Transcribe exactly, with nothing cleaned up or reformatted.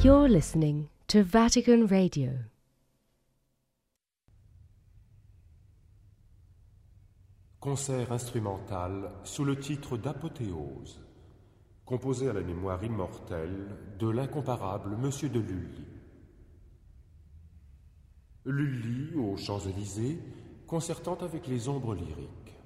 You're listening to Vatican Radio. Concert instrumental sous le titre d'Apothéose, composé à la mémoire immortelle de l'incomparable Monsieur de Lully. Lully aux Champs-Élysées, concertant avec les ombres lyriques.